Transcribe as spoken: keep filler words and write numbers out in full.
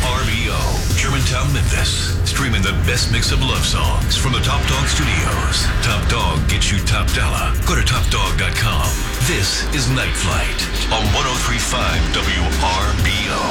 R B O, Germantown, Memphis. Streaming the best mix of love songs from the Top Dog Studios. Top Dog gets you top dollar. Go to top dog dot com. This is Night Flight on one oh three point five W R B O.